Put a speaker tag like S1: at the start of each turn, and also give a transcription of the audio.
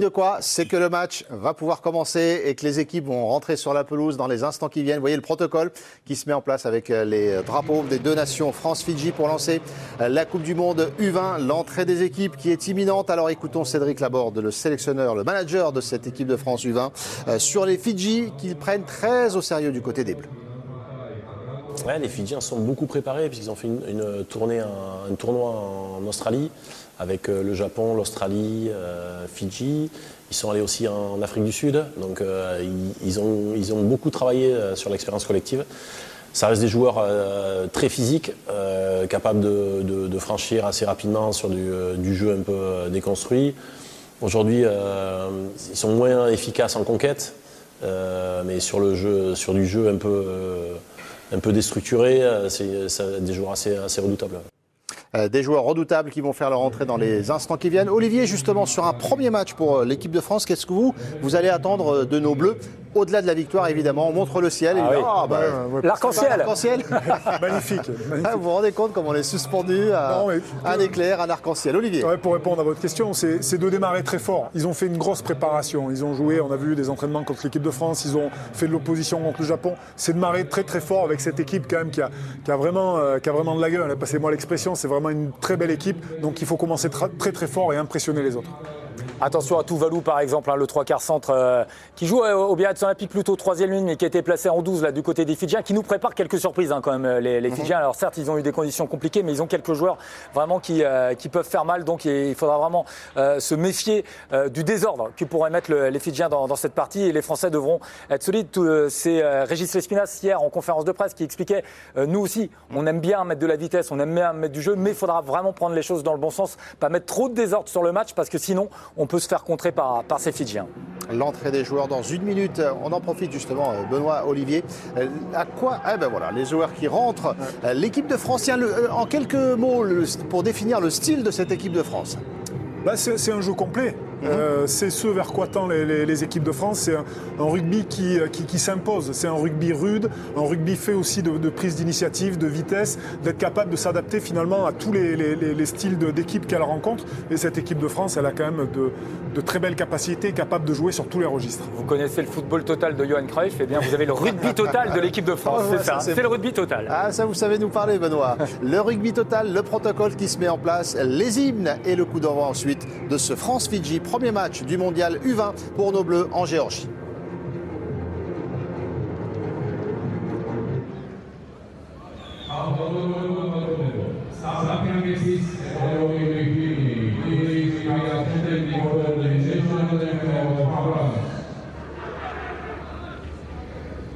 S1: de quoi? C'est que le match va pouvoir commencer et que les équipes vont rentrer sur la pelouse dans les instants qui viennent. Vous voyez le protocole qui se met en place avec les drapeaux des deux nations France-Fidji pour lancer la Coupe du Monde U20. L'entrée des équipes qui est imminente. Alors écoutons Cédric Laborde, le sélectionneur, le manager de cette équipe de France U20, sur les Fidji qu'ils prennent très au sérieux du côté des Bleus.
S2: Ouais, les Fidjiens sont beaucoup préparés puisqu'ils ont fait une tournée, un tournoi en Australie avec le Japon, l'Australie, Fidji. Ils sont allés aussi en Afrique du Sud, donc ils ont beaucoup travaillé sur l'expérience collective. Ça reste des joueurs très physiques, capables de franchir assez rapidement sur du jeu un peu déconstruit. Aujourd'hui, ils sont moins efficaces en conquête, mais sur du jeu un peu déstructuré, c'est des joueurs assez redoutables.
S1: Des joueurs redoutables qui vont faire leur entrée dans les instants qui viennent. Olivier, justement, sur un premier match pour l'équipe de France, qu'est-ce que vous allez attendre de nos Bleus? Au-delà de la victoire, évidemment, on montre le ciel.
S3: L'arc-en-ciel.
S4: Magnifique.
S1: Vous vous rendez compte comme on est suspendu à un éclair, un arc-en-ciel. Olivier.
S4: Ouais, pour répondre à votre question, c'est de démarrer très fort. Ils ont fait une grosse préparation. Ils ont joué, on a vu des entraînements contre l'équipe de France. Ils ont fait de l'opposition contre le Japon. C'est de démarrer très très fort avec cette équipe quand même qui a vraiment de la gueule. Passez-moi l'expression, c'est vraiment une très belle équipe. Donc il faut commencer très très fort et impressionner les autres.
S3: Attention à Tuvalu par exemple, le 3/4 centre qui joue au Biarritz Olympique plutôt 3e ligne mais qui a été placé en 12 là, du côté des Fidjiens, qui nous prépare quelques surprises quand même les Fidjiens. Alors certes ils ont eu des conditions compliquées mais ils ont quelques joueurs vraiment qui peuvent faire mal, donc il faudra vraiment se méfier du désordre que pourraient mettre les Fidjiens dans cette partie, et les Français devront être solides. C'est Régis Lespinasse hier en conférence de presse qui expliquait nous aussi on aime bien mettre de la vitesse, on aime bien mettre du jeu, mais il faudra vraiment prendre les choses dans le bon sens, pas mettre trop de désordre sur le match parce que sinon on peut se faire contrer par ces Fidjiens.
S1: L'entrée des joueurs dans une minute. On en profite justement, Benoît, Olivier. À quoi voilà, les joueurs qui rentrent. L'équipe de France, en quelques mots, pour définir le style de cette équipe de France.
S4: C'est un jeu complet. C'est ce vers quoi tendent les équipes de France. C'est un rugby qui s'impose. C'est un rugby rude, un rugby fait aussi de prise d'initiative, de vitesse, d'être capable de s'adapter finalement à tous les styles d'équipe qu'elle rencontre. Et cette équipe de France, elle a quand même de très belles capacités, capable de jouer sur tous les registres.
S3: Vous connaissez le football total de Johan Cruyff, eh bien vous avez le rugby total de l'équipe de France. C'est ça, c'est le rugby total.
S1: Ah, ça vous savez nous parler, Benoît. Le rugby total, le protocole qui se met en place, les hymnes et le coup d'envoi ensuite de ce France-Fidji. Premier match du mondial U20 pour nos Bleus en Géorgie.